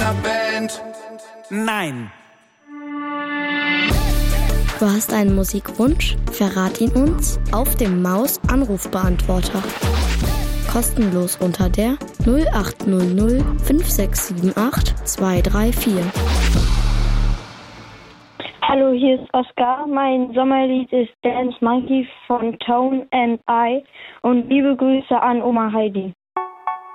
einer Band? Nein. Du hast einen Musikwunsch? Verrat ihn uns auf dem Maus-Anrufbeantworter. Kostenlos unter der 0800 5678 234. Hallo, hier ist Oskar. Mein Sommerlied ist Dance Monkey von Tone and I und liebe Grüße an Oma Heidi.